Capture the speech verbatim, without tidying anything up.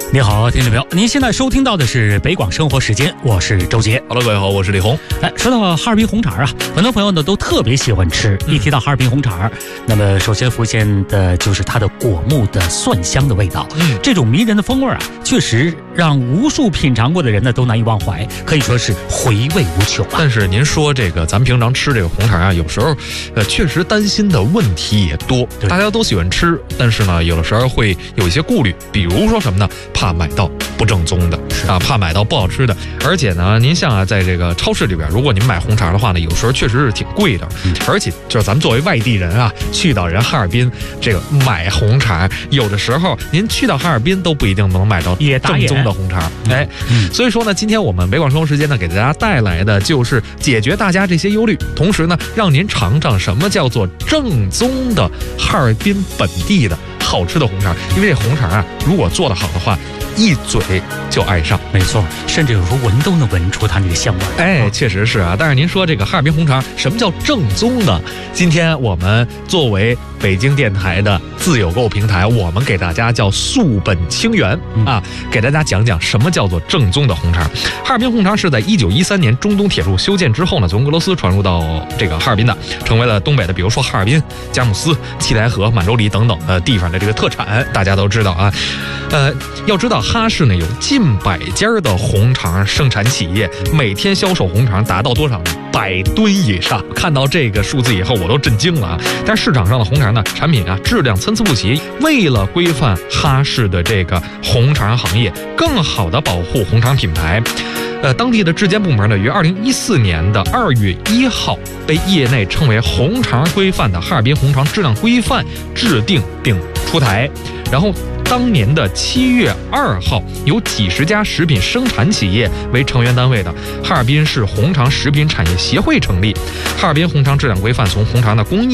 你好，听众朋友，您现在收听到的是北广生活时间，我是周杰。 Hello， 各位好，我是李红。 哎，说到哈尔滨红肠啊，很多朋友呢都特别喜欢吃。一提到哈尔滨红肠，那么首先浮现的就是它的果木的蒜香的味道。嗯，这种迷人的风味啊，确实让无数品尝过的人呢都难以忘怀，可以说是回味无穷啊。 但是您说这个，咱们平常吃这个红肠啊，有时候呃确实担心的问题也多。大家都喜欢吃，但是呢，有的时候会有一些顾虑，比如说什么呢？怕买到不正宗的啊，怕买到不好吃的。而且呢，您像啊，在这个超市里边，如果您买红肠的话呢，有时候确实是挺贵的。嗯、而且就是咱们作为外地人啊，去到人哈尔滨这个买红肠，有的时候您去到哈尔滨都不一定能买到正宗的红肠。哎，嗯、所以说呢，今天我们北广生活时间呢，给大家带来的就是解决大家这些忧虑，同时呢，让您尝尝什么叫做正宗的哈尔滨本地的好吃的红肠。因为这红肠啊，如果做得好的话，一嘴就爱上。 没错，甚至有时候闻都能闻出它那个香味。 哎，确实是啊。但是您说这个哈尔滨红肠什么叫正宗呢？今天我们作为北京电台的自有购平台，我们给大家叫溯本清源啊，给大家讲讲什么叫做正宗的红肠。哈尔滨红肠是在一九一三年中东铁路修建之后呢，从俄罗斯传入到这个哈尔滨的，成为了东北的，比如说哈尔滨、佳木斯、七台河、满洲里等等的地方的这个特产。大家都知道啊，呃，要知道哈市呢有近百家的红肠生产企业，每天销售红肠达到多少呢？百吨以上。看到这个数字以后，我都震惊了啊！但市场上的红肠呢，产品啊质量参差不齐。为了规范哈市的这个红肠行业，更好的保护红肠品牌，呃，当地的质监部门呢，于二零一四年的二月一号，被业内称为红肠规范的哈尔滨红肠质量规范制定并出台。然后当年的七月二号，有几十家食品生产企业为成员单位的哈尔滨市红肠食品产业协会成立。哈尔滨红肠质量规范从红肠的工艺